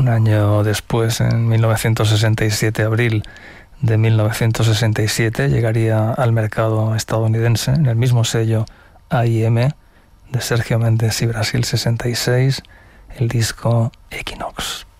Un año después, en 1967, abril de 1967, llegaría al mercado estadounidense, en el mismo sello A&M de Sergio Méndez y Brasil 66, el disco Equinox.